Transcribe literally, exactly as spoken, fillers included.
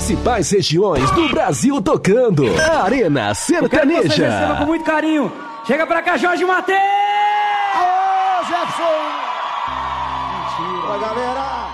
principais regiões do Brasil tocando. A Arena Sertaneja. Eu quero que vocês recebam com muito carinho. Chega pra cá, Jorge Mateus! Aô, Jefferson! Mentira. Oi, galera!